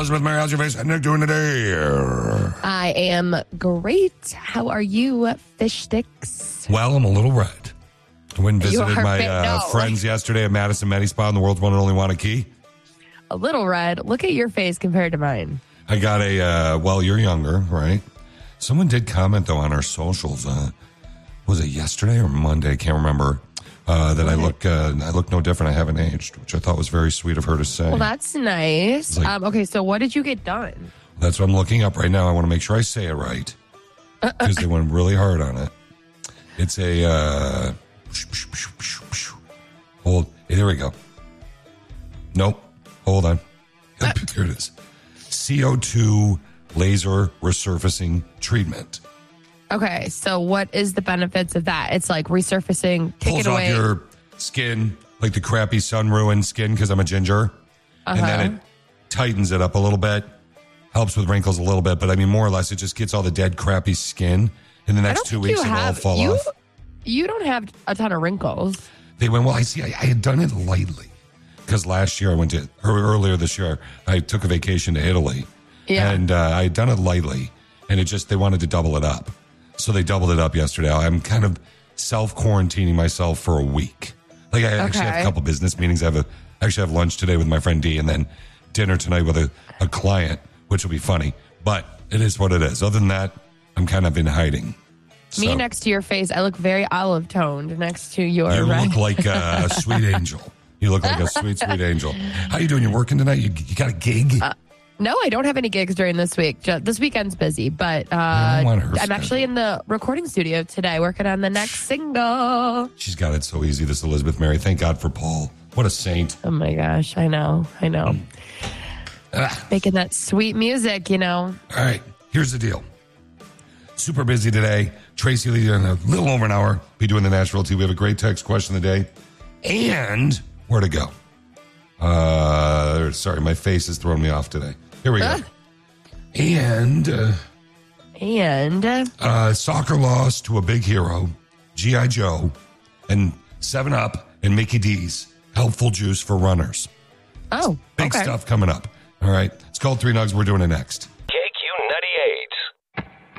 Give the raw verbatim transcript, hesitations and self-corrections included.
Elizabeth, Mary, how's your face? How are you doing today? I am great. How are you, fish sticks? Well, I'm a little red. I went and visited You are my bit- uh, no. friends yesterday at Madison Medi Spa in the world's one and only Wanakee. A little red. Look at your face compared to mine. I got a, uh, well, you're younger, right? Someone did comment, though, on our socials. Uh, was it yesterday or Monday? I can't remember. Uh, that I look uh, I look no different. I haven't aged, which I thought was very sweet of her to say. Well, that's nice. Like- um, okay, so what did you get done? That's what I'm looking up right now. I want to make sure I say it right because they went really hard on it. It's a uh, hold. Hey, there we go. Nope. Hold on. Yep, there it is. C O two laser resurfacing treatment. Okay, so what is the benefits of that? It's like resurfacing, take Pulls it away. off your skin, like the crappy sun-ruined skin because I'm a ginger. Uh-huh. And then it tightens it up a little bit, helps with wrinkles a little bit, but I mean, more or less, it just gets all the dead, crappy skin. In the I next don't two think weeks, you it'll all have, fall you, off. You don't have a ton of wrinkles. They went, well, I see, I, I had done it lightly because last year I went to, or earlier this year, I took a vacation to Italy. Yeah. And uh, I had done it lightly, and it just, they wanted to double it up. So they doubled it up yesterday. I'm kind of self-quarantining myself for a week. Like I actually have a Okay. couple business meetings. I have a, actually have lunch today with my friend D and then dinner tonight with a, a client, which will be funny. But it is what it is. Other than that, I'm kind of in hiding. Me So, next to your face, I look very olive toned next to your you red. look like a sweet angel. You look like a sweet, sweet angel. How you doing? You working tonight? You, you got a gig? Uh, No, I don't have any gigs during this week. Ju- This weekend's busy, but uh, I don't want her I'm schedule. actually in the recording studio today working on the next single. She's got it so easy, this Elizabeth Mary. Thank God for Paul. What a saint. Oh my gosh, I know, I know. Ah. Making that sweet music, you know. All right, here's the deal. Super busy today. Tracy Lee in a little over an hour. Be doing the Nashville tea. We have a great text question of the day. And where to go? Uh, sorry, my face is throwing me off today. Here we go. Ah. And uh, And uh, uh, soccer loss to a big hero, G I. Joe, and seven up and Mickey D's helpful juice for runners. oh, Big okay. stuff coming up. All right. It's called Three Nugs. We're doing it next.